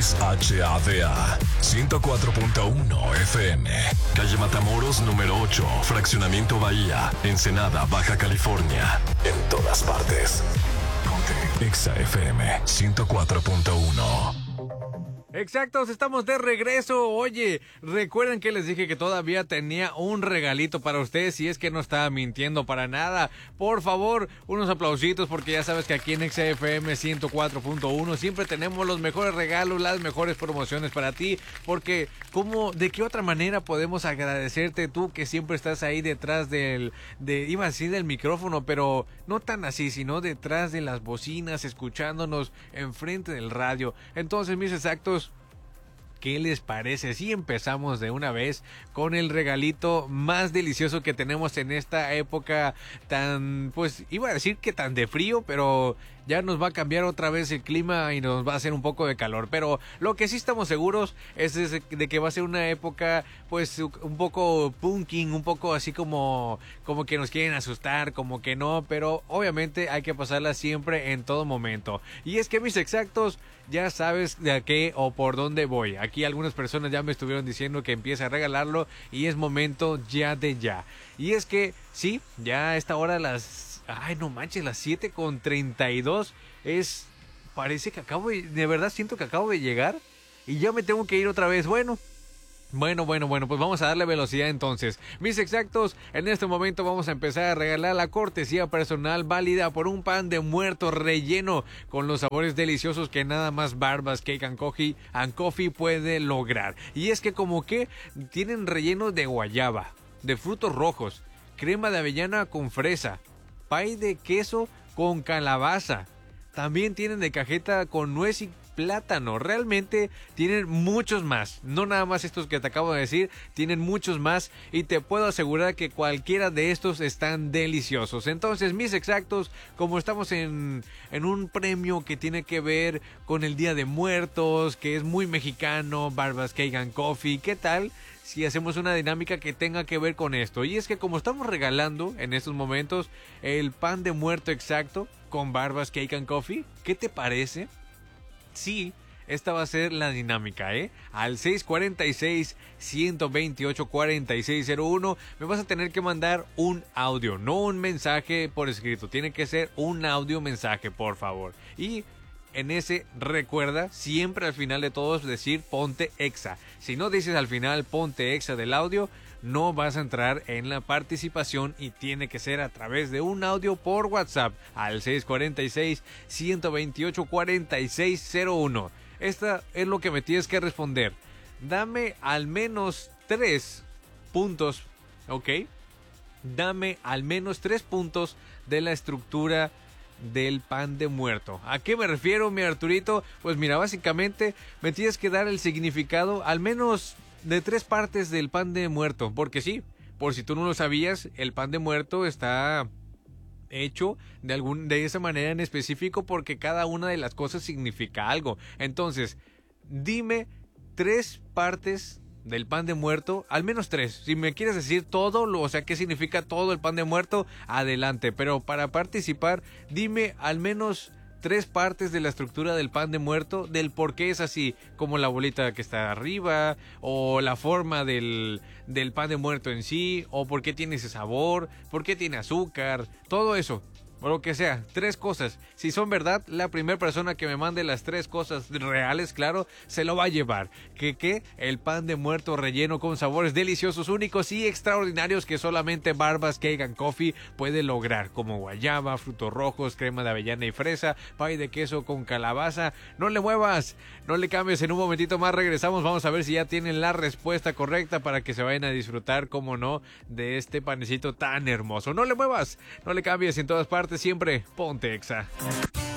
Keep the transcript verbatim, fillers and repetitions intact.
X H A D A ciento cuatro punto uno F M. Calle Matamoros número ocho, Fraccionamiento Bahía, Ensenada, Baja California. En todas partes. Ponte Exa F M ciento cuatro punto uno. Exactos, estamos de regreso. Oye, recuerden que les dije que todavía tenía un regalito para ustedes, si es que no estaba mintiendo para nada. Por favor, unos aplausitos, porque ya sabes que aquí en Exa F M ciento cuatro punto uno siempre tenemos los mejores regalos, las mejores promociones para ti, porque ¿cómo, de qué otra manera podemos agradecerte tú que siempre estás ahí detrás del, de, iba a decir del micrófono, pero no tan así, sino detrás de las bocinas, escuchándonos enfrente del radio? Entonces, mis exactos, ¿qué les parece si empezamos de una vez con el regalito más delicioso que tenemos en esta época tan, pues iba a decir que tan de frío, pero ya nos va a cambiar otra vez el clima y nos va a hacer un poco de calor? Pero lo que sí estamos seguros es de que va a ser una época pues un poco punking, un poco así como, como que nos quieren asustar, como que no, pero obviamente hay que pasarla siempre en todo momento. Y es que, mis exactos, ya sabes de a qué o por dónde voy. Aquí algunas personas ya me estuvieron diciendo que empiece a regalarlo y es momento ya de ya. Y es que sí, ya a esta hora las... Ay, no manches, las siete con treinta y dos es... Parece que acabo de... De verdad siento que acabo de llegar y ya me tengo que ir otra vez. Bueno... Bueno, bueno, bueno, pues vamos a darle velocidad entonces. Mis exactos, en este momento vamos a empezar a regalar la cortesía personal válida por un pan de muerto relleno con los sabores deliciosos que nada más Barbas Cake and Coffee, and Coffee puede lograr. Y es que como que tienen relleno de guayaba, de frutos rojos, crema de avellana con fresa, pay de queso con calabaza. También tienen de cajeta con nuez y plátano. Realmente tienen muchos más, no nada más estos que te acabo de decir, tienen muchos más y te puedo asegurar que cualquiera de estos están deliciosos. Entonces, mis exactos, como estamos en, en un premio que tiene que ver con el Día de Muertos, que es muy mexicano, Barbas Cake and Coffee, ¿qué tal si hacemos una dinámica que tenga que ver con esto? Y es que como estamos regalando en estos momentos el pan de muerto exacto con Barbas Cake and Coffee, ¿qué te parece? Sí, esta va a ser la dinámica, ¿eh? Al seis cuatro seis, uno dos ocho, cuatro seis cero uno me vas a tener que mandar un audio, no un mensaje por escrito. Tiene que ser un audio mensaje, por favor. Y en ese, recuerda siempre al final de todos decir ponte exa. Si no dices al final ponte exa del audio, no vas a entrar en la participación y tiene que ser a través de un audio por WhatsApp al seis cuatro seis, uno dos ocho, cuatro seis cero uno. Esta es lo que me tienes que responder. Dame al menos tres puntos, ¿ok? Dame al menos tres puntos de la estructura del pan de muerto. ¿A qué me refiero, mi Arturito? Pues mira, básicamente me tienes que dar el significado al menos de tres partes del pan de muerto, porque sí, por si tú no lo sabías, el pan de muerto está hecho de algún de esa manera en específico porque cada una de las cosas significa algo. Entonces, dime tres partes del pan de muerto, al menos tres. Si me quieres decir todo, lo, o sea, qué significa todo el pan de muerto, adelante. Pero para participar, dime al menos tres partes de la estructura del pan de muerto, del por qué es así, como la bolita que está arriba, o la forma del, del pan de muerto en sí, o por qué tiene ese sabor, por qué tiene azúcar, todo eso. O lo que sea, tres cosas. Si son verdad, la primera persona que me mande las tres cosas reales, claro, se lo va a llevar. ¿Qué qué? El pan de muerto relleno con sabores deliciosos, únicos y extraordinarios que solamente Barbas Cake and Coffee puede lograr, como guayaba, frutos rojos, crema de avellana y fresa, pay de queso con calabaza. No le muevas, no le cambies, en un momentito más regresamos, vamos a ver si ya tienen la respuesta correcta para que se vayan a disfrutar, como no, de este panecito tan hermoso. No le muevas, no le cambies, en todas partes siempre ponte exa.